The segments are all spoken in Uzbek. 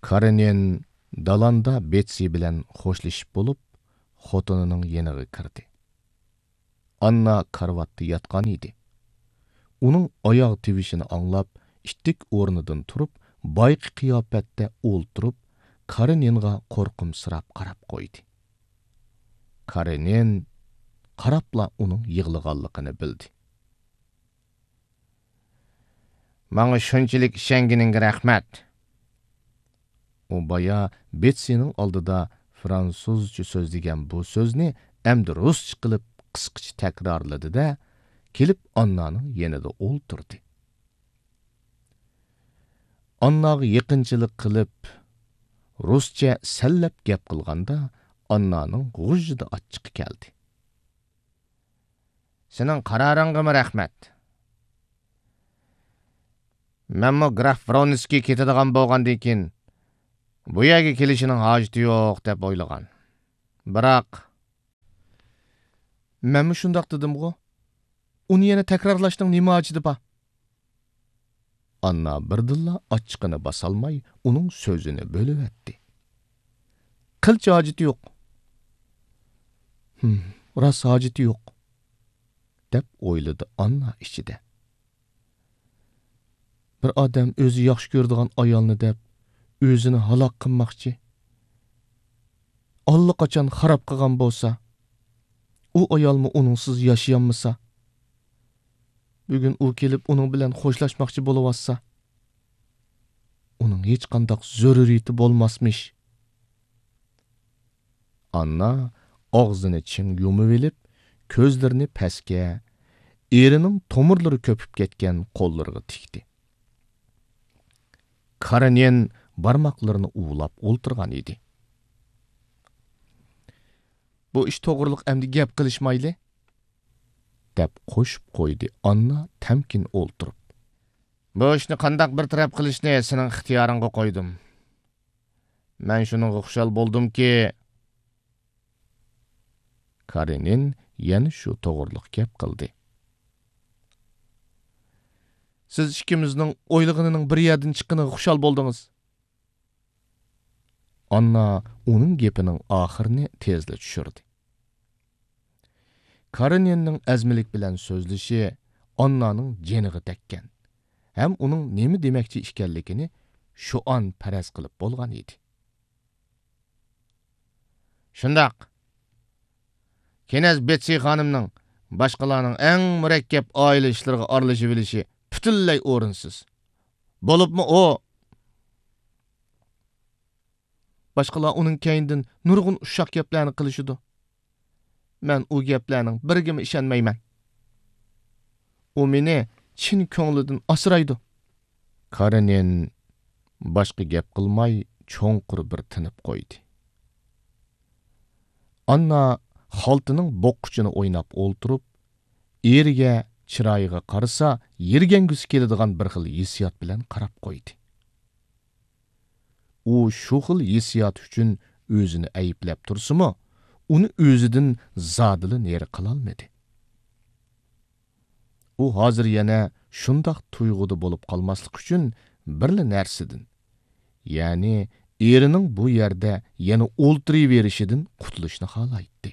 Karenin dalanda Betsy bilan xo'shlashib bo'lib, xotinining yeniga kirdi. Anna karvatda yatgan edi. Uning oyoq tivishini anglab, ittik o'rnidan turib, bayqi qiyofatda o'ltirib, Kareninga qo'rqimsirab qarab qo'ydi. Karenin qarabla uning yig'laganligini bildi. "Manga shunchalik ishonganingga rahmat." U baya Betsy'ning oldida fransuzcha so'zlagan bu so'zni endi ruscha qilib qisqacha takrorladi-da, kelib Annaning yanida o'ltirdi. Annaga yaqinchilik qilib, ruscha sallab gap qilganda, Annaning g'ujida achchiqi keldi. "Sening qaroringga rahmat. Menmo Graf Vronskiy ketadigan bo'lgandan keyin bu yerga kelishining hojati yo'q deb o'ylagan. Biroq menmi shundoq dedim-ku? Uni yana takrorlashning nima hojati bor?" Anna birdilla achchiqini basalmay, uning so'zini bo'lib etdi. "Qilcha hojati yo'q." Rost hojati yo'q, deb o'yladi Anna ichida. Bir odam o'zi yaxshi ko'radigan ayolni deb o'zini halok qilmoqchi. Allaqachon xarob qilgan bo'lsa, u ayolmi uningsiz yashayolmasa, bugun u kelib uning bilan xo'shlashmoqchi bo'layotsa, uning hech qanday zaruriyati bo'lmasmish. Anna og'zini ching yumib olib, ko'zlarini pastga, erining tomirlari ko'pib ketgan qo'llariga tikdi. Karenin barmoqlarini uvlab o'ltirgan edi. "Bu ish to'g'riliq endi gap qilishmayli?" deb qo'shib qo'ydi Anna tamkin o'ltirib. "Bu ishni qandaq bir taraf qilishni sening ixtiyoringga qo'ydim. Men shuningga xushal bo'ldimki." Karenin yana shu to'g'riliq gap qildi. "Siz ikkimizning o'ylag'inining bir yerdan chiqqaniga xushal bo'ldingiz." Anna uning gapining oxirini tezla tushirdi. Kareninning azmilik bilan so'zlishi Annaning jeniga tekkan. Ham uning nima demoqchi ekanligini shu an faraz qilib bo'lgan edi. "Shundaq. Kenaz Betsy xonimning boshqalarning eng murakkab oila ishlariga aralashib olishi butunlay o'rinsiz. Bo'libmi o boshqalar uning keyindan nurg'un ushshaq gaplarni qilishidi. Men u gaplarning biriga ishonmayman. U meni chin ko'nglidan asraydi." Karenin boshqa gap qilmay, cho'nqur bir tinib qo'ydi. Anna xaltining boqquchini o'ynab o'ltirib, eriga chiroyiga qarasa, yergangisi keladigan bir xil hissiyot bilan qarab qo'ydi. U shu xil hissiyot uchun o'zini ayblab tursimi, uni o'zidan zodili neri qilolmadi. U hozir yana shundoq tuyg'uda bo'lib qolmaslik uchun birli narsadan, ya'ni erining bu yerda yana o'ltiraverishidan qutulishni xohlaydi.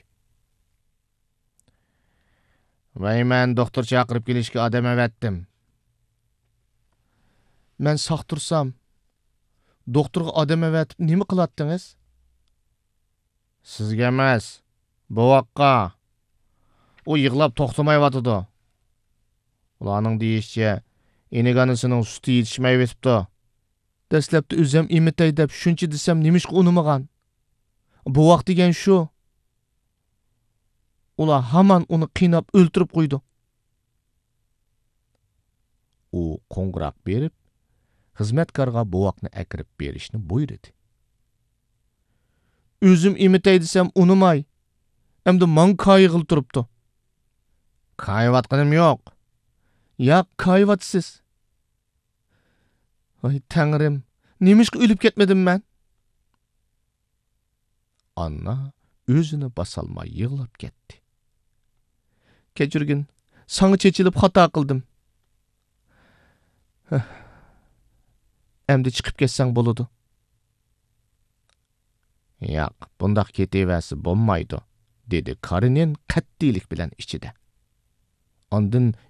"Men doktor chaqirib kelishga odam avatdim." "Men sog' tursam, doktorga odam avatib nima qilatdingiz?" "Sizga emas, bovoqqa. U yig'lab to'xtamayotdi. Ularning deyishicha, eniganisining suti yetishmay o'tibdi. Dastlabda o'zim imitay deb shuncha desam nimishqa unamagan. Bovoq degan shu. Ular hamon uni qiynab o'ltirib qo'ydi." U qo'ng'iroq berib, xizmatkorga bovoqni akirib berishni buyurdi. "O'zim imitay desam unamay, endi man qayg'il turibdi." "Qayvatqinim yo'q." "Yo'q, qayvatsiz." "Voy Tangrim, nimishqa o'lib ketmadim men?" Anna o'zini basalmay yig'lab ketdi. "Kechirgin, sana chechilib xato qildim. Endi chiqib ketsang bo'ladi." Yo'q, bundaq ketevəsi bolmaydı, dedi Karinin qattilik bilan ichida. Ondan